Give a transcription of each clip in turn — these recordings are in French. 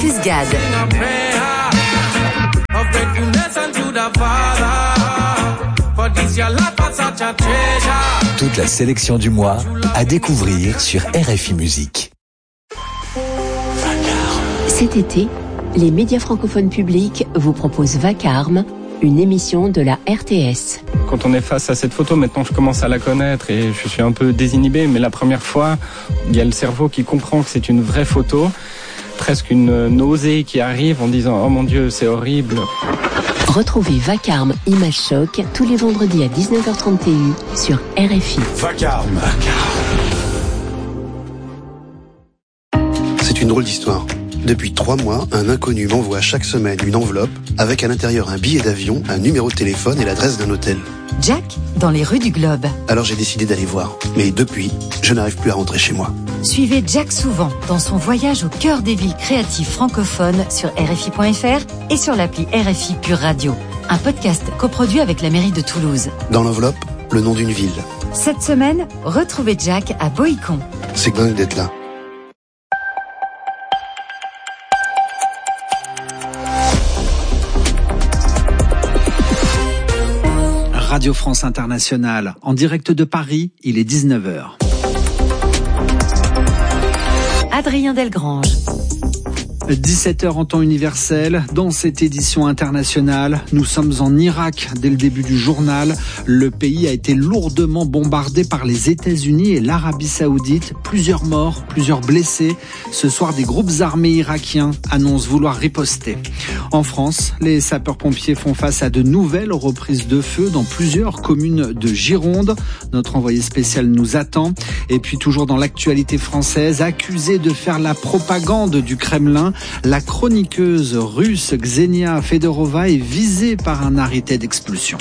Marcus Gad. Toute la sélection du mois à découvrir sur RFI Musique. Cet été, les médias francophones publics vous proposent Vacarme, une émission de la RTS. Quand on est face à cette photo, maintenant je commence à la connaître et je suis un peu désinhibé, mais la première fois, il y a le cerveau qui comprend que c'est une vraie photo, presque une nausée qui arrive en disant « Oh mon Dieu, c'est horrible ». Retrouvez Vacarme Image Choc tous les vendredis à 19h30 TU sur RFI. Vacarme. C'est une drôle d'histoire. Depuis 3 mois, un inconnu m'envoie chaque semaine une enveloppe avec à l'intérieur un billet d'avion, un numéro de téléphone et l'adresse d'un hôtel. Jack, dans les rues du Globe. Alors j'ai décidé d'aller voir. Mais depuis, je n'arrive plus à rentrer chez moi. Suivez Jack souvent dans son voyage au cœur des villes créatives francophones sur RFI.fr et sur l'appli RFI Pure Radio. Un podcast coproduit avec la mairie de Toulouse. Dans l'enveloppe, le nom d'une ville. Cette semaine, retrouvez Jack à Boïcon. C'est dingue d'être là. Radio France Internationale, en direct de Paris, il est 19h. Adrien Delgrange. 17h en temps universel. Dans cette édition internationale, nous sommes en Irak dès le début du journal. Le pays a été lourdement bombardé par les États-Unis et l'Arabie Saoudite. Plusieurs morts, plusieurs blessés. Ce soir, des groupes armés irakiens annoncent vouloir riposter. En France, les sapeurs-pompiers font face à de nouvelles reprises de feu dans plusieurs communes de Gironde. Notre envoyé spécial nous attend. Et puis toujours dans l'actualité française, accusée de faire la propagande du Kremlin, la chroniqueuse russe Ksenia Fedorova est visée par un arrêté d'expulsion.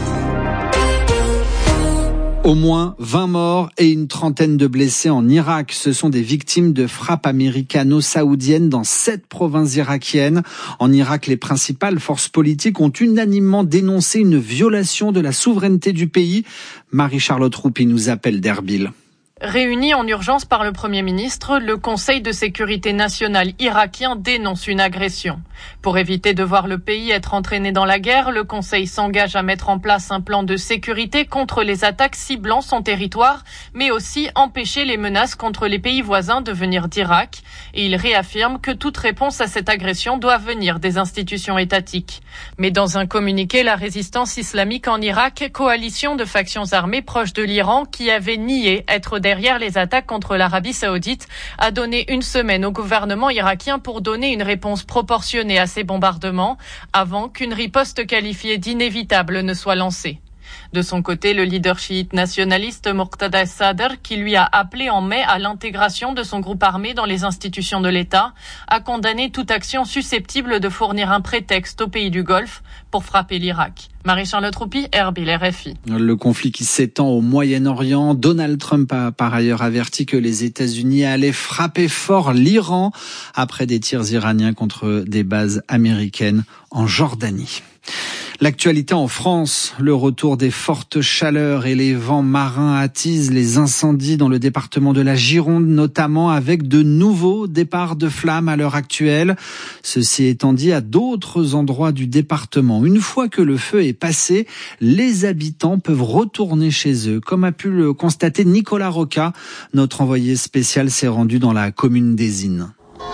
Au moins 20 morts et une trentaine de blessés en Irak. Ce sont des victimes de frappes américano-saoudiennes dans 7 provinces irakiennes. En Irak, les principales forces politiques ont unanimement dénoncé une violation de la souveraineté du pays. Marie-Charlotte Roupi nous appelle d'Erbil. Réuni en urgence par le Premier ministre, le Conseil de sécurité nationale irakien dénonce une agression. Pour éviter de voir le pays être entraîné dans la guerre, le Conseil s'engage à mettre en place un plan de sécurité contre les attaques ciblant son territoire, mais aussi empêcher les menaces contre les pays voisins de venir d'Irak. Et il réaffirme que toute réponse à cette agression doit venir des institutions étatiques. Mais dans un communiqué, la résistance islamique en Irak, coalition de factions armées proches de l'Iran qui avait nié être derrière les attaques contre l'Arabie Saoudite, a donné une semaine au gouvernement irakien pour donner une réponse proportionnée à ces bombardements, avant qu'une riposte qualifiée d'inévitable ne soit lancée. De son côté, le leader chiite nationaliste Muqtada Sadr, qui lui a appelé en mai à l'intégration de son groupe armé dans les institutions de l'État, a condamné toute action susceptible de fournir un prétexte aux pays du Golfe pour frapper l'Irak. Marie-Charlotte Roupi, Erbil, RFI. Le conflit qui s'étend au Moyen-Orient. Donald Trump a par ailleurs averti que les États-Unis allaient frapper fort l'Iran après des tirs iraniens contre des bases américaines en Jordanie. L'actualité en France, le retour des fortes chaleurs et les vents marins attisent les incendies dans le département de la Gironde, notamment avec de nouveaux départs de flammes à l'heure actuelle. Ceci étant dit, à d'autres endroits du département, une fois que le feu est passé, les habitants peuvent retourner chez eux, comme a pu le constater Nicolas Roca. Notre envoyé spécial s'est rendu dans la commune d'Ezines.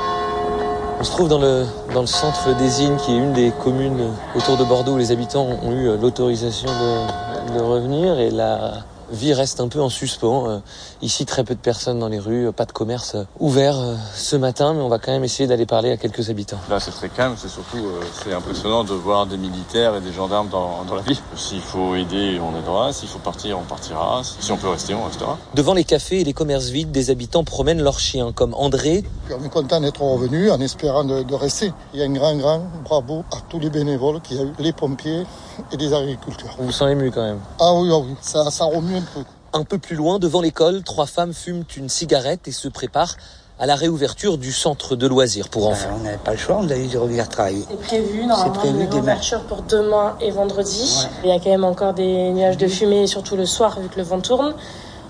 On se trouve dans le centre d'Ezines, qui est une des communes autour de Bordeaux où les habitants ont eu l'autorisation de revenir, et la vie reste un peu en suspens. Ici, très peu de personnes dans les rues, pas de commerce ouvert ce matin, mais on va quand même essayer d'aller parler à quelques habitants. Là, c'est très calme, c'est surtout c'est impressionnant de voir des militaires et des gendarmes dans la ville. S'il faut aider, on aidera. S'il faut partir, on partira. Si on peut rester, on restera. Devant les cafés et les commerces vides, des habitants promènent leurs chiens, comme André. On est content d'être revenu en espérant de rester. Il y a un grand bravo à tous les bénévoles qu'il y a eu, les pompiers et les agriculteurs. On vous sent ému quand même. Ah oui, ça remue un peu. Un peu plus loin, devant l'école, 3 femmes fument une cigarette et se préparent à la réouverture du centre de loisirs pour enfants. On n'avait pas le choix, on a eu de revenir travailler. C'est prévu, normalement, une ouverture pour demain et vendredi. Ouais. Il y a quand même encore des nuages de fumée, surtout le soir, vu que le vent tourne.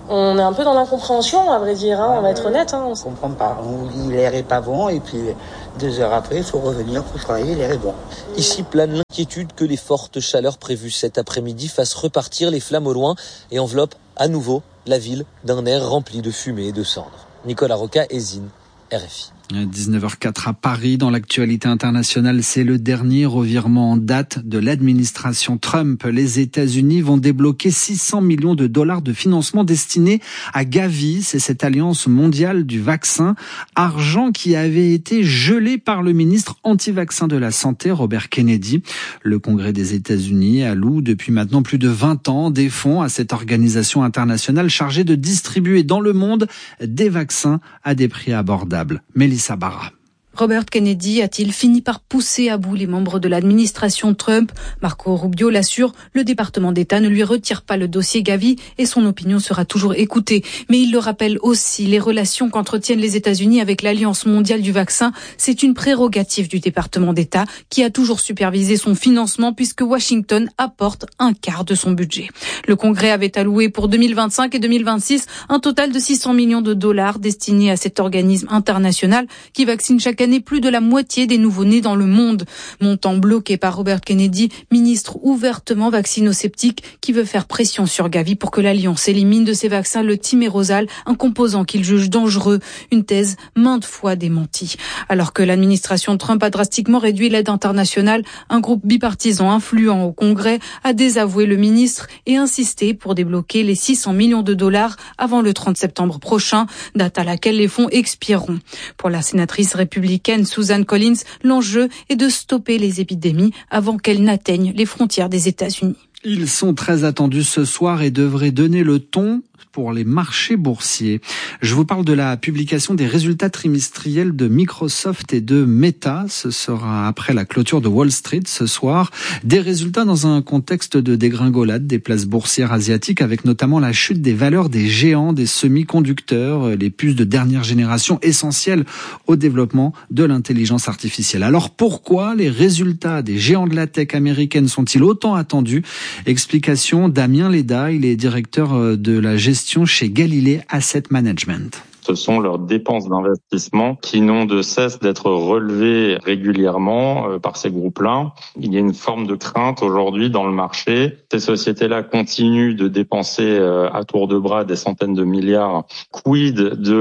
On est un peu dans l'incompréhension, à vrai dire, on va être honnête. On ne comprend pas. On dit l'air est pas bon et puis 2 heures après, il faut revenir pour travailler, l'air est bon. Ici plane l'inquiétude que les fortes chaleurs prévues cet après-midi fassent repartir les flammes au loin et enveloppent à nouveau la ville d'un air rempli de fumée et de cendres. Nicolas Roca, Ezine, RFI. 19h04 à Paris. Dans l'actualité internationale, c'est le dernier revirement en date de l'administration Trump. Les États-Unis vont débloquer 600 millions de dollars de financement destiné à Gavi. C'est cette alliance mondiale du vaccin. Argent qui avait été gelé par le ministre anti-vaccin de la Santé, Robert Kennedy. Le Congrès des États-Unis alloue depuis maintenant plus de 20 ans des fonds à cette organisation internationale chargée de distribuer dans le monde des vaccins à des prix abordables. Mélissa Barra. Robert Kennedy a-t-il fini par pousser à bout les membres de l'administration Trump? Marco Rubio l'assure, le département d'État ne lui retire pas le dossier Gavi et son opinion sera toujours écoutée. Mais il le rappelle aussi, les relations qu'entretiennent les États-Unis avec l'Alliance mondiale du vaccin, c'est une prérogative du département d'État qui a toujours supervisé son financement puisque Washington apporte un quart de son budget. Le Congrès avait alloué pour 2025 et 2026 un total de 600 millions de dollars destinés à cet organisme international qui vaccine chaque année plus de la moitié des nouveau-nés dans le monde. Montant bloqué par Robert Kennedy, ministre ouvertement vaccino-sceptique qui veut faire pression sur Gavi pour que l'Alliance élimine de ses vaccins le thymérosal, un composant qu'il juge dangereux. Une thèse maintes fois démentie. Alors que l'administration Trump a drastiquement réduit l'aide internationale, un groupe bipartisan influent au Congrès a désavoué le ministre et insisté pour débloquer les 600 millions de dollars avant le 30 septembre prochain, date à laquelle les fonds expireront. Pour la sénatrice républicaine Susan Collins, l'enjeu est de stopper les épidémies avant qu'elles n'atteignent les frontières des États-Unis. Ils sont très attendus ce soir et devraient donner le ton pour les marchés boursiers. Je vous parle de la publication des résultats trimestriels de Microsoft et de Meta. Ce sera après la clôture de Wall Street ce soir. Des résultats dans un contexte de dégringolade des places boursières asiatiques avec notamment la chute des valeurs des géants des semi-conducteurs, les puces de dernière génération essentielles au développement de l'intelligence artificielle. Alors pourquoi les résultats des géants de la tech américaine sont-ils autant attendus? Explication Damien Leda, il est directeur de la gestion chez Galilée Asset Management. Ce sont leurs dépenses d'investissement qui n'ont de cesse d'être relevées régulièrement par ces groupes-là. Il y a une forme de crainte aujourd'hui dans le marché. Ces sociétés-là continuent de dépenser à tour de bras des centaines de milliards. Quid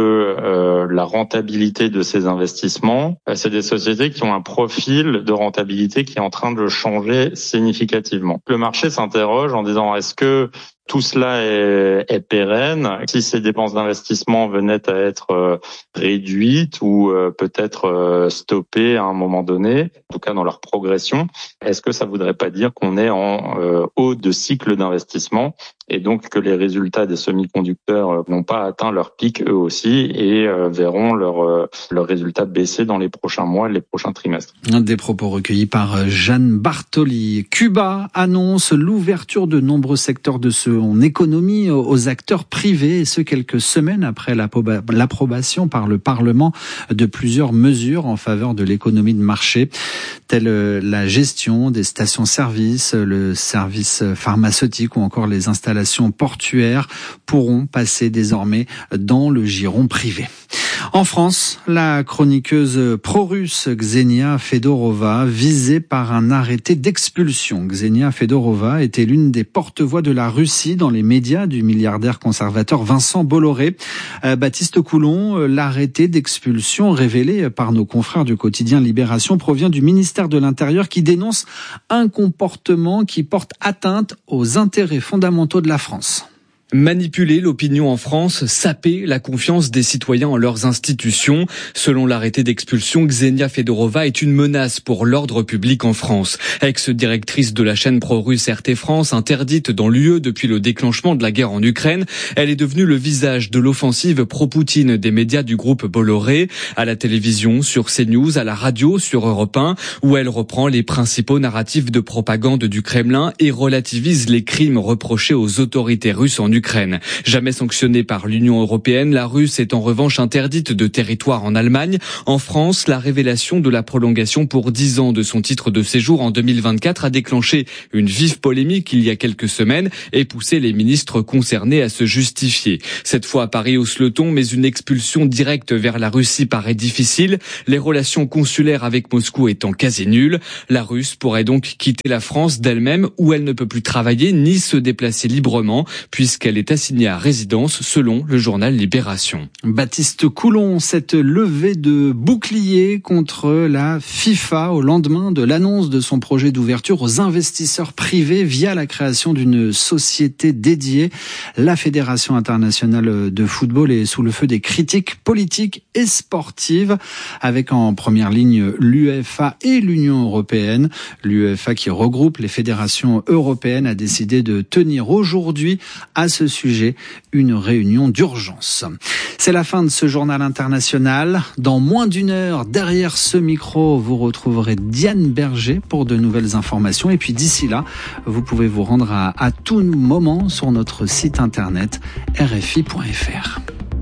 de la rentabilité de ces investissements? C'est des sociétés qui ont un profil de rentabilité qui est en train de changer significativement. Le marché s'interroge en disant est-ce que tout cela est pérenne? Si ces dépenses d'investissement venaient à être réduites ou peut-être stoppées à un moment donné, en tout cas dans leur progression, est-ce que ça voudrait pas dire qu'on est en haut de cycle d'investissement et donc que les résultats des semi-conducteurs n'ont pas atteint leur pic eux aussi et verront leurs résultats baisser dans les prochains mois, les prochains trimestres. Des propos recueillis par Jeanne Bartoli. Cuba annonce l'ouverture de nombreux secteurs de son économie aux acteurs privés, et ce quelques semaines après l'approbation par le Parlement de plusieurs mesures en faveur de l'économie de marché, telles la gestion des stations-service, le service pharmaceutique ou encore les installations portuaires pourront passer désormais dans le giron privé. En France, la chroniqueuse pro-russe Ksenia Fedorova visée par un arrêté d'expulsion. Ksenia Fedorova était l'une des porte-voix de la Russie dans les médias du milliardaire conservateur Vincent Bolloré. Baptiste Coulon, l'arrêté d'expulsion révélé par nos confrères du quotidien Libération provient du ministère de l'Intérieur qui dénonce un comportement qui porte atteinte aux intérêts fondamentaux de la France. Manipuler l'opinion en France, saper la confiance des citoyens en leurs institutions. Selon l'arrêté d'expulsion, Ksenia Fedorova est une menace pour l'ordre public en France. Ex-directrice de la chaîne pro-russe RT France, interdite dans l'UE depuis le déclenchement de la guerre en Ukraine, elle est devenue le visage de l'offensive pro-Poutine des médias du groupe Bolloré, à la télévision, sur CNews, à la radio, sur Europe 1, où elle reprend les principaux narratifs de propagande du Kremlin et relativise les crimes reprochés aux autorités russes en Ukraine. Ukraine. Jamais sanctionnée par l'Union européenne, la Russe est en revanche interdite de territoire en Allemagne. En France, la révélation de la prolongation pour 10 ans de son titre de séjour en 2024 a déclenché une vive polémique il y a quelques semaines et poussé les ministres concernés à se justifier. Cette fois à Paris hausse le ton, mais une expulsion directe vers la Russie paraît difficile. Les relations consulaires avec Moscou étant quasi nulles, la Russe pourrait donc quitter la France d'elle-même où elle ne peut plus travailler ni se déplacer librement puisqu'elle est assignée à résidence selon le journal Libération. Baptiste Coulon, cette levée de bouclier contre la FIFA au lendemain de l'annonce de son projet d'ouverture aux investisseurs privés via la création d'une société dédiée. La Fédération internationale de football est sous le feu des critiques politiques et sportives, avec en première ligne l'UEFA et l'Union européenne. L'UEFA, qui regroupe les fédérations européennes, a décidé de tenir aujourd'hui à ce sujet une réunion d'urgence. C'est la fin de ce journal international. Dans moins d'une heure, derrière ce micro, vous retrouverez Diane Berger pour de nouvelles informations. Et puis d'ici là, vous pouvez vous rendre à tout moment sur notre site internet rfi.fr.